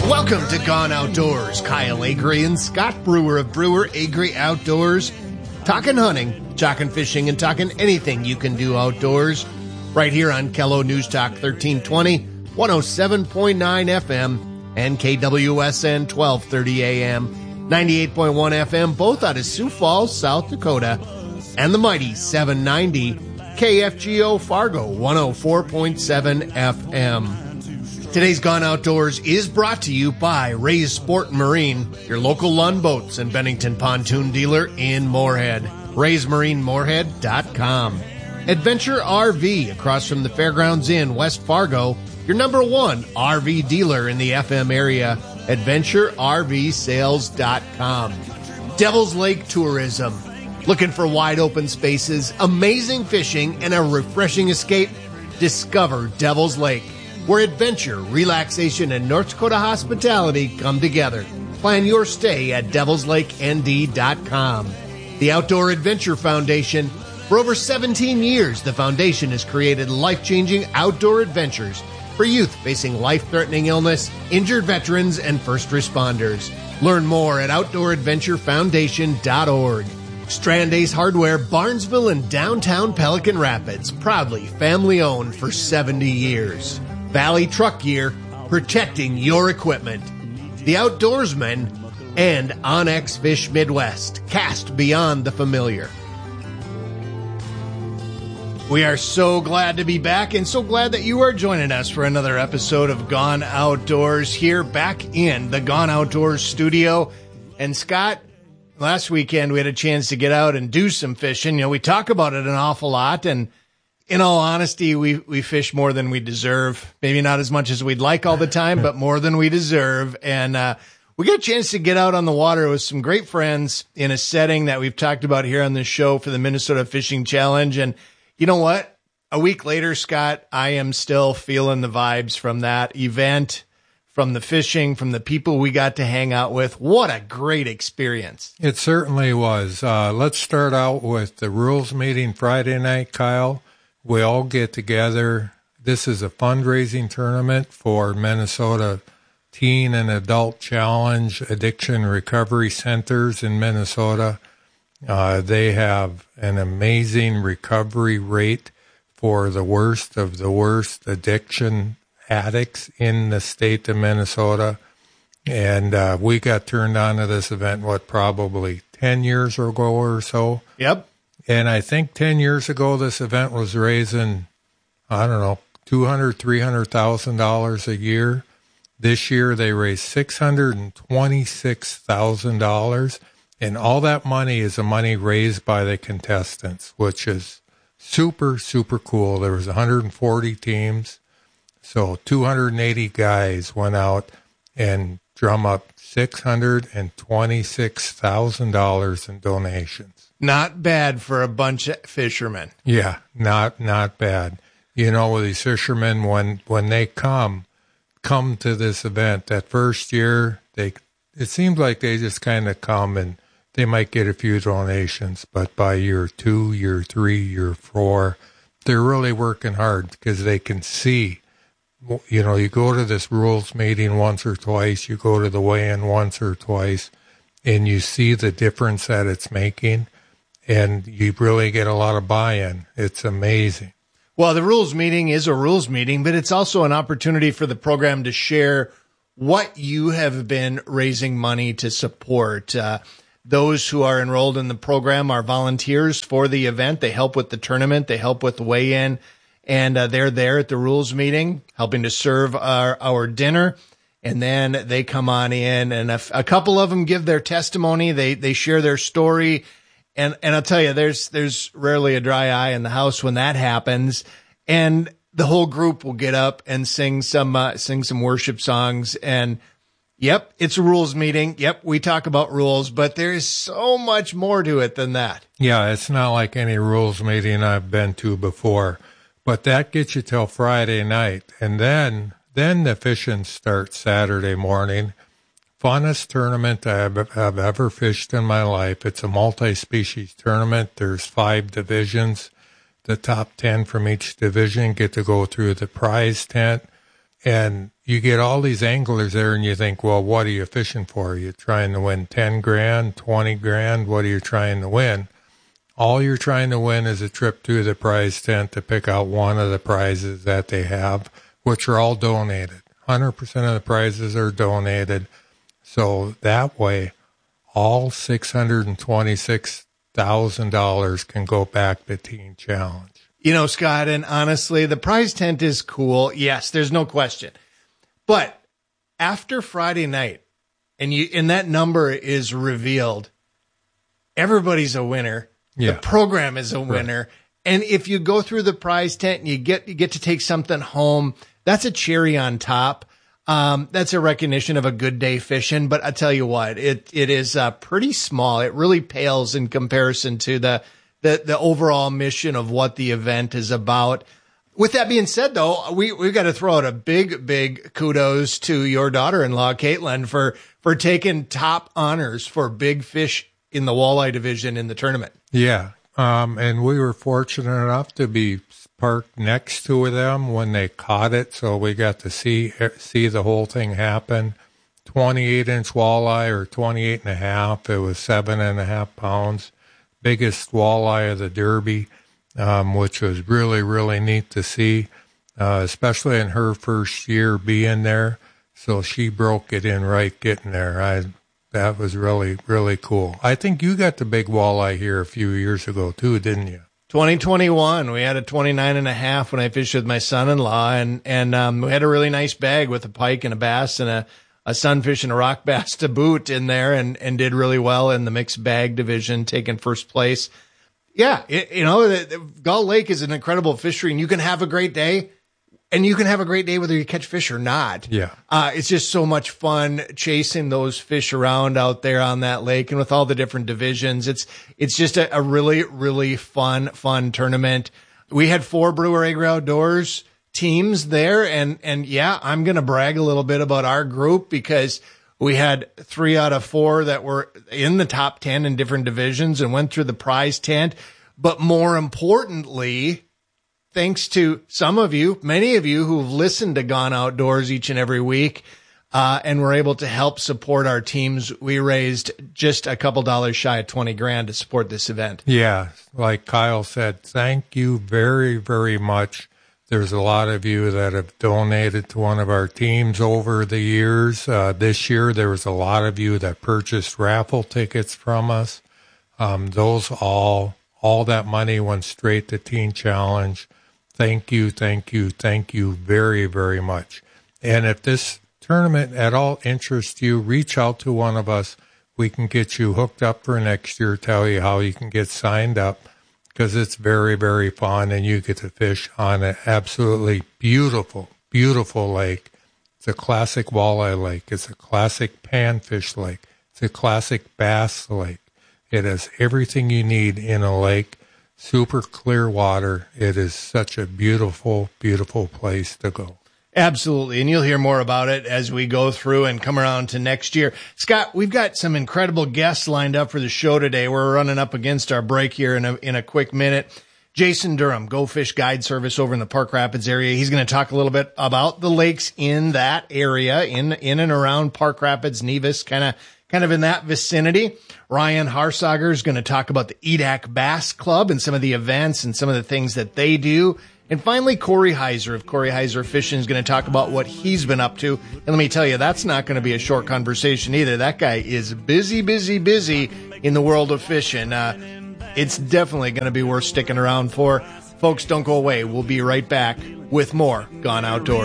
Welcome to Gone Outdoors. Kyle Agri and Scott Brewer of Brewer Agri Outdoors. Talking hunting, talking fishing, and talking anything you can do outdoors. Right here on Kello News Talk 1320, 107.9 FM, and KWSN 1230 AM, 98.1 FM, both out of Sioux Falls, South Dakota, and the mighty 790 KFGO Fargo 104.7 FM. Today's Gone Outdoors is brought to you by Ray's Sport and Marine, your local Lund Boats and Bennington pontoon dealer in Moorhead. RaysMarineMoorhead.com. Adventure RV across from the Fairgrounds Inn, West Fargo, your number one RV dealer in the FM area. AdventureRVSales.com. Devil's Lake Tourism. Looking for wide open spaces, amazing fishing, and a refreshing escape? Discover Devil's Lake, where adventure, relaxation, and North Dakota hospitality come together. Plan your stay at devilslakend.com. The Outdoor Adventure Foundation. For over 17 years, the foundation has created life-changing outdoor adventures for youth facing life-threatening illness, injured veterans, and first responders. Learn more at OutdoorAdventureFoundation.org. Strand Ace Hardware, Barnesville and downtown Pelican Rapids, proudly family-owned for 70 years. Valley Truck Gear, protecting your equipment. The Outdoorsman, and Onyx Fish Midwest, cast beyond the familiar. We are so glad to be back and so glad that you are joining us for another episode of Gone Outdoors here back in the Gone Outdoors studio. And Scott, last weekend we had a chance to get out and do some fishing. You know, we talk about it an awful lot, and in all honesty, we fish more than we deserve. Maybe not as much as we'd like all the time, but more than we deserve. And we got a chance to get out on the water with some great friends in a setting that we've talked about here on this show for the Minnesota Fishing Challenge. And you know what? A week later, Scott, I am still feeling the vibes from that event, from the fishing, from the people we got to hang out with. What a great experience. It certainly was. Let's start out with the rules meeting Friday night, Kyle. We all get together. This is a fundraising tournament for Minnesota Teen and Adult Challenge Addiction Recovery Centers in Minnesota. They have an amazing recovery rate for the worst of the worst addiction addicts in the state of Minnesota. And we got turned on to this event, probably 10 years ago or so. Yep. And I think 10 years ago, this event was raising, $200,000, $300,000 a year. This year, they raised $626,000. And all that money is the money raised by the contestants, which is super, super cool. There was 140 teams. So 280 guys went out and drum up $626,000 in donations. Not bad for a bunch of fishermen. Yeah, not bad. You know, these fishermen, when they come to this event, that first year, it seems like they just kind of come and they might get a few donations, but by year 2, year 3, year 4, they're really working hard because they can see. You know, you go to this rules meeting once or twice, you go to the weigh-in once or twice, and you see the difference that it's making. And you really get a lot of buy-in. It's amazing. Well, the rules meeting is a rules meeting, but it's also an opportunity for the program to share what you have been raising money to support. Those who are enrolled in the program are volunteers for the event. They help with the tournament. They help with the weigh-in. And they're there at the rules meeting, helping to serve our dinner. And then they come on in, and a couple of them give their testimony. They share their story. And I'll tell you, there's rarely a dry eye in the house when that happens. And the whole group will get up and sing some worship songs. And yep, it's a rules meeting. Yep, we talk about rules, but there's so much more to it than that. Yeah, it's not like any rules meeting I've been to before. But that gets you till Friday night. And then the fishing starts Saturday morning. Funnest tournament I've ever fished in my life. It's a multi-species tournament. There's 5 divisions. The top 10 from each division get to go through the prize tent. And you get all these anglers there and you think, well, what are you fishing for? Are you trying to win 10 grand, 20 grand? What are you trying to win? All you're trying to win is a trip to the prize tent to pick out one of the prizes that they have, which are all donated. 100% of the prizes are donated. So that way, all $626,000 can go back to Teen Challenge. You know, Scott, and honestly, the prize tent is cool. Yes, there's no question. But after Friday night, and that number is revealed, everybody's a winner. Yeah. The program is a winner. Right. And if you go through the prize tent and you get to take something home, that's a cherry on top. That's a recognition of a good day fishing. But I tell you what, it is pretty small. It really pales in comparison to the overall mission of what the event is about. With that being said, though, we've got to throw out a big kudos to your daughter-in-law, Caitlin, for taking top honors for big fish in the walleye division in the tournament. Yeah. And we were fortunate enough to be parked next to them when they caught it. So we got to see the whole thing happen. 28-inch walleye, or 28 and a half. It was 7.5 pounds. Biggest walleye of the Derby, which was really, really neat to see, especially in her first year being there. So she broke it in right getting there. That was really, really cool. I think you got the big walleye here a few years ago too, didn't you? 2021, we had a 29.5 when I fished with my son-in-law, and we had a really nice bag with a pike and a bass and a sunfish and a rock bass to boot in there, and did really well in the mixed bag division, taking first place. Yeah, the Gull Lake is an incredible fishery, and you can have a great day. And you can have a great day whether you catch fish or not. Yeah. It's just so much fun chasing those fish around out there on that lake, and with all the different divisions. It's just a really, really fun tournament. We had 4 Brewer Agri Outdoors teams there, and yeah, I'm going to brag a little bit about our group, because we had 3 out of 4 that were in the top 10 in different divisions and went through the prize tent. But more importantly, thanks to some of you, many of you who've listened to Gone Outdoors each and every week, and were able to help support our teams, we raised just a couple dollars shy of 20 grand to support this event. Yeah, like Kyle said, thank you very, very much. There's a lot of you that have donated to one of our teams over the years. This year, there was a lot of you that purchased raffle tickets from us. Those all that money went straight to Teen Challenge. Thank you very, very much. And if this tournament at all interests you, reach out to one of us. We can get you hooked up for next year, tell you how you can get signed up, because it's very, very fun, and you get to fish on an absolutely beautiful, beautiful lake. It's a classic walleye lake. It's a classic panfish lake. It's a classic bass lake. It has everything you need in a lake. Super clear water. It is such a beautiful, beautiful place to go. Absolutely. And you'll hear more about it as we go through and come around to next year. Scott, we've got some incredible guests lined up for the show today. We're running up against our break here in a quick minute. Jason Durham, Go Fish Guide Service over in the Park Rapids area. He's going to talk a little bit about the lakes in that area, in and around Park Rapids, Nevis, kind of in that vicinity. Ryan Harsager is going to talk about the Edak Bass Club and some of the events and some of the things that they do. And finally, Corey Heiser of Corey Heiser Fishing is going to talk about what he's been up to. And let me tell you, that's not going to be a short conversation either. That guy is busy in the world of fishing. It's definitely going to be worth sticking around for. Folks, don't go away. We'll be right back with more Gone Outdoors.